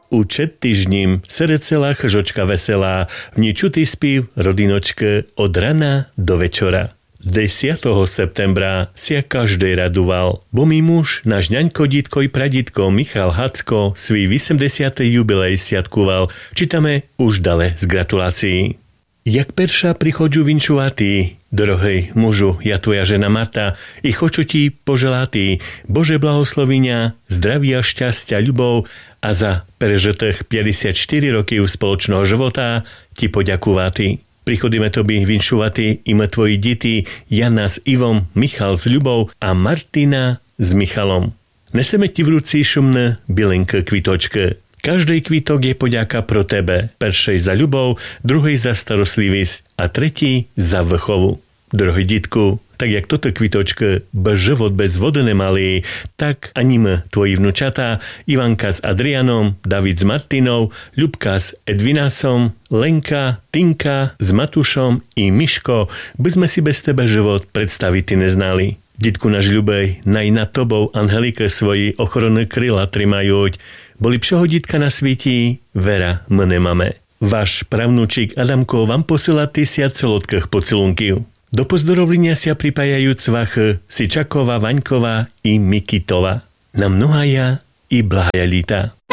Učet týždním, srdce celá chžočka veselá, v ní čutý spív rodinočke od rana do večera. 10. septembra sia každej radoval, bo mi muž, náš ňaňko, dítko i pradítko Michal Hacko svý 80. jubilej siatkoval. Čítame už dale z gratulácií. Jak perša prichodžu vinčuvatý, drohej mužu, ja tvoja žena Marta, i choču ti poželatý, Bože blahoslovinia, zdravia, šťastia, ľubov a za prežitých 54 roky spoločného života ti poďakuvatý. Prichodíme tobi vinšuvatý ime tvoji deti Jana s Ivom, Michal s Ľubou a Martina s Michalom. Neseme ti v ruci šumné bylinky kvitočky. Každej kvítok je poďaka pro tebe. Peršej za ľubov, druhej za starostlivosť a tretí za vrchovu. Drohý ditku, tak jak toto kvitočke život bez vody nemali, tak ani my, tvoji vnúčatá, Ivanka s Adrianom, David s Martinou, Ľubka s Edvinasom, Lenka, Tinka s Matušom i Miško, by sme si bez tebe život predstaviť neznali. Ditku náš ľubej, naj nad tobou Angelike svoji ochronné kryla trimajúť. Boli všeho ditka na sviti, vera my nemáme. Váš pravnúčik Adamko vám posiela 1000 sladkých pocelunkiv. Do pozdorovlenia sa pripájajú cvachy Sičaková, Vaňková i Mikitova. Na mnohaja i blahaja líta.